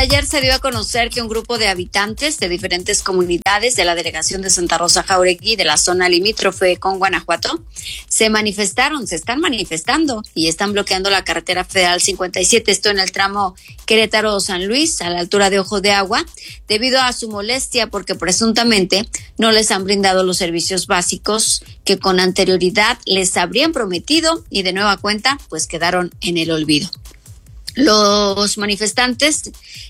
ayer se dio a conocer que un grupo de habitantes de diferentes comunidades de la delegación de Santa Rosa Jáuregui, de la zona limítrofe con Guanajuato, se están manifestando y están bloqueando la carretera federal 57, esto en el tramo Querétaro-San Luis, a la altura de Ojo de Agua, debido a su molestia porque presuntamente no les han brindado los servicios básicos que con anterioridad les habrían prometido y de nueva cuenta pues quedaron en el olvido. Los manifestantes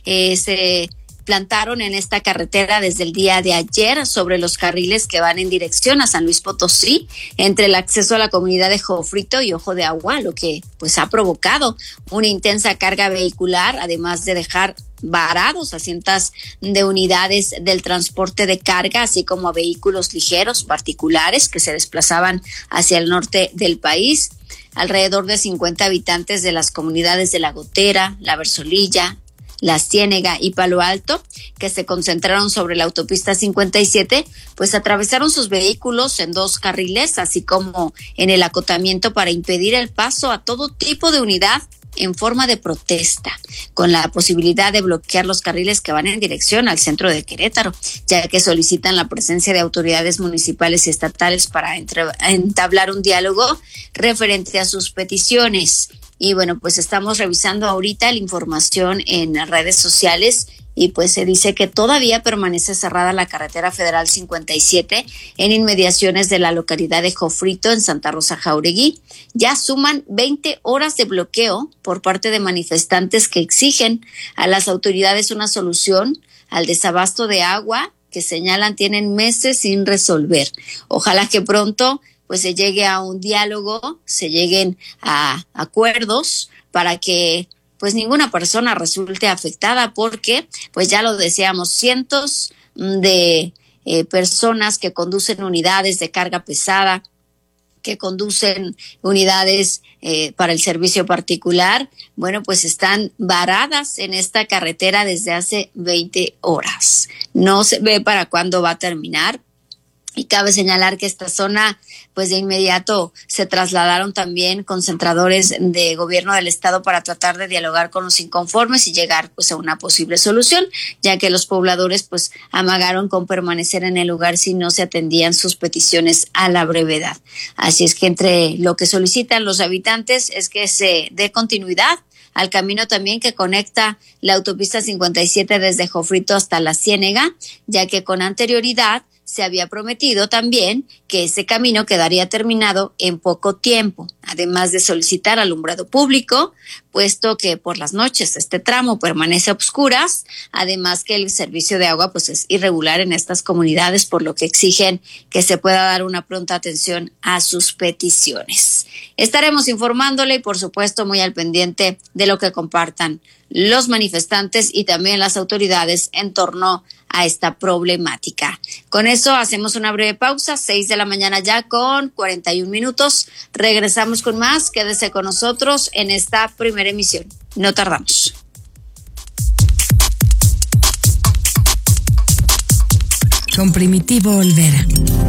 se plantaron en esta carretera desde el día de ayer sobre los carriles que van en dirección a San Luis Potosí, entre el acceso a la comunidad de Jofrito y Ojo de Agua, lo que pues ha provocado una intensa carga vehicular, además de dejar varados a cientos de unidades del transporte de carga, así como a vehículos ligeros particulares que se desplazaban hacia el norte del país. Alrededor de 50 habitantes de las comunidades de La Gotera, La Versolilla, La Ciénega y Palo Alto, que se concentraron sobre la autopista 57, pues atravesaron sus vehículos en dos carriles, así como en el acotamiento para impedir el paso a todo tipo de unidad en forma de protesta, con la posibilidad de bloquear los carriles que van en dirección al centro de Querétaro, ya que solicitan la presencia de autoridades municipales y estatales para entablar un diálogo referente a sus peticiones. Y bueno, pues estamos revisando ahorita la información en las redes sociales y pues se dice que todavía permanece cerrada la carretera federal 57 en inmediaciones de la localidad de Jofrito en Santa Rosa Jáuregui. Ya suman 20 horas de bloqueo por parte de manifestantes que exigen a las autoridades una solución al desabasto de agua que señalan tienen meses sin resolver. Ojalá que pronto pues se llegue a un diálogo, se lleguen a acuerdos para que pues ninguna persona resulte afectada, porque pues ya lo decíamos, cientos de personas que conducen unidades de carga pesada, que conducen unidades para el servicio particular, bueno, pues están varadas en esta carretera desde hace 20 horas. No se ve para cuándo va a terminar. Y cabe señalar que esta zona, pues de inmediato se trasladaron también concentradores de gobierno del estado para tratar de dialogar con los inconformes y llegar pues a una posible solución, ya que los pobladores pues amagaron con permanecer en el lugar si no se atendían sus peticiones a la brevedad. Así es que entre lo que solicitan los habitantes es que se dé continuidad al camino también que conecta la autopista 57 desde Jofrito hasta La Ciénega, ya que con anterioridad se había prometido también que ese camino quedaría terminado en poco tiempo, además de solicitar alumbrado público, puesto que por las noches este tramo permanece a oscuras, además que el servicio de agua pues es irregular en estas comunidades, por lo que exigen que se pueda dar una pronta atención a sus peticiones. Estaremos informándole y por supuesto muy al pendiente de lo que compartan los manifestantes y también las autoridades en torno a esta problemática. Con eso hacemos una breve pausa, 6 de la mañana ya con 41 minutos. Regresamos con más, quédese con nosotros en esta primera emisión. No tardamos. Con Primitivo Olvera.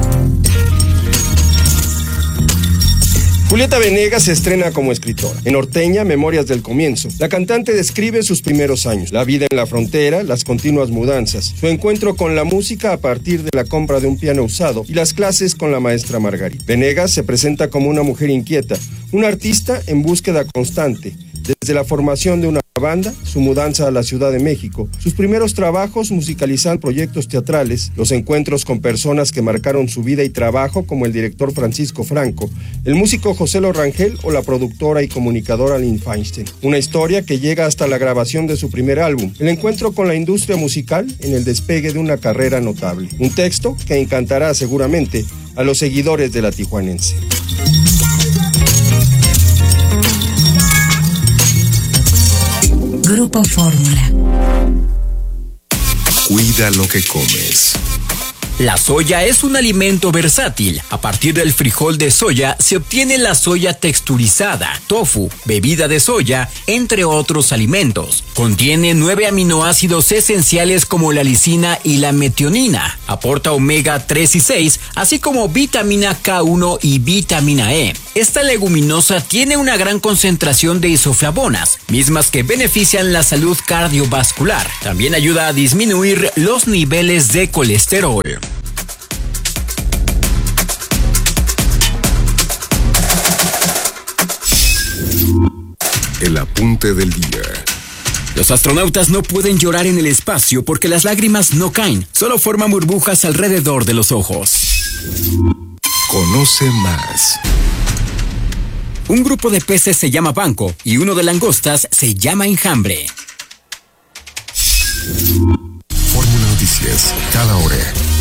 Julieta Venegas se estrena como escritora. En Norteña, Memorias del Comienzo, la cantante describe sus primeros años, la vida en la frontera, las continuas mudanzas, su encuentro con la música a partir de la compra de un piano usado y las clases con la maestra Margarita. Venegas se presenta como una mujer inquieta, una artista en búsqueda constante, desde la formación de una banda, su mudanza a la Ciudad de México, sus primeros trabajos musicalizando proyectos teatrales, los encuentros con personas que marcaron su vida y trabajo como el director Francisco Franco, el músico José Lo Rangel o la productora y comunicadora Lynn Feinstein. Una historia que llega hasta la grabación de su primer álbum, el encuentro con la industria musical en el despegue de una carrera notable. Un texto que encantará seguramente a los seguidores de La Tijuanense. Grupo Fórmula. Cuida lo que comes. La soya es un alimento versátil. A partir del frijol de soya se obtiene la soya texturizada, tofu, bebida de soya, entre otros alimentos. Contiene 9 aminoácidos esenciales como la lisina y la metionina. Aporta omega 3 y 6, así como vitamina K1 y vitamina E. Esta leguminosa tiene una gran concentración de isoflavonas, mismas que benefician la salud cardiovascular. También ayuda a disminuir los niveles de colesterol. El apunte del día. Los astronautas no pueden llorar en el espacio porque las lágrimas no caen, solo forman burbujas alrededor de los ojos. Conoce más. Un grupo de peces se llama banco y uno de langostas se llama enjambre. Fórmula Noticias, cada hora.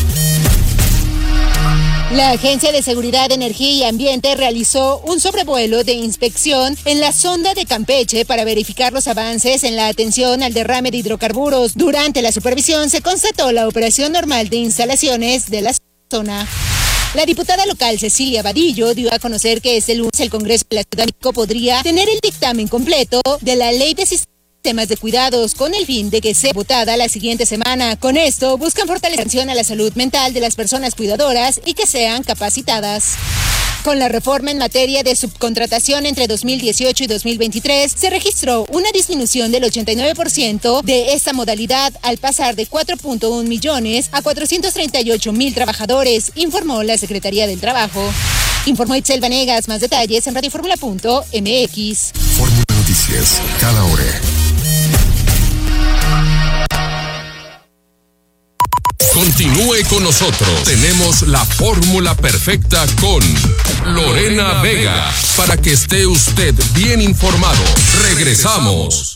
La Agencia de Seguridad, Energía y Ambiente realizó un sobrevuelo de inspección en la sonda de Campeche para verificar los avances en la atención al derrame de hidrocarburos. Durante la supervisión se constató la operación normal de instalaciones de la zona. La diputada local Cecilia Vadillo dio a conocer que este lunes el Congreso de la Ciudad de México podría tener el dictamen completo de la Ley de Sistemas de Cuidados con el fin de que sea votada la siguiente semana. Con esto buscan fortalecer a la salud mental de las personas cuidadoras y que sean capacitadas. Con la reforma en materia de subcontratación entre 2018 y 2023, se registró una disminución del 89% de esta modalidad al pasar de 4.1 millones a 438,000 trabajadores, informó la Secretaría del Trabajo. Informó Itzel Vanegas, más detalles en radioformula.mx. Fórmula Noticias, cada hora. Continúe con nosotros. Tenemos la fórmula perfecta con Lorena Vega para que esté usted bien informado. Regresamos.